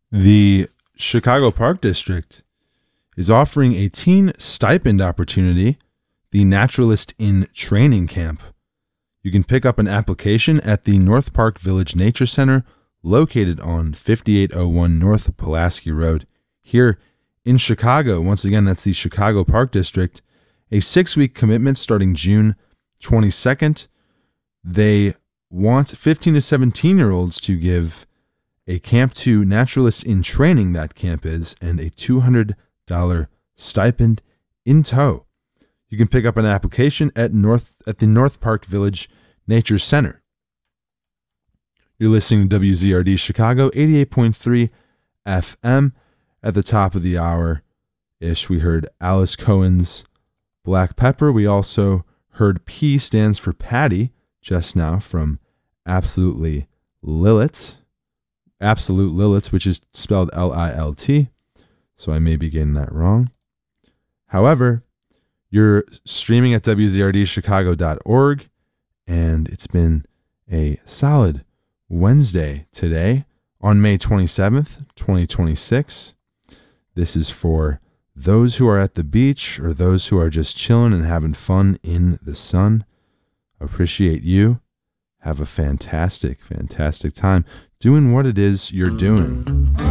The Chicago Park District is offering a teen stipend opportunity, the Naturalist in Training Camp. You can pick up an application at the North Park Village Nature Center, located on 5801 North Pulaski Road, here in Chicago. Once again, that's the Chicago Park District. A 6-week commitment starting June 22nd. They want 15 to 17-year-olds to give a camp to Naturalists in Training, that camp is, and a $200 stipend in tow. You can pick up an application at the North Park Village Nature Center. You're listening to WZRD Chicago, 88.3 FM. At the top of the hour-ish, we heard Alice Cohen's Black Pepper. We also heard P stands for Patty just now from Absolute Lilith, which is spelled Lilt. So I may be getting that wrong. However, you're streaming at WZRDchicago.org, and it's been a solid Wednesday today on May 27th, 2026. This is for those who are at the beach or those who are just chilling and having fun in the sun. Appreciate you. Have a fantastic, fantastic time doing what it is you're doing.